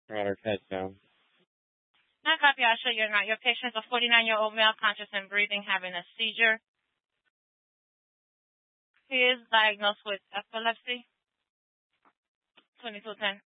Got her touchdown. Not copy, I'll show you not. Your patient is a 49-year-old male, conscious and breathing, having a seizure. He is diagnosed with epilepsy. 2210.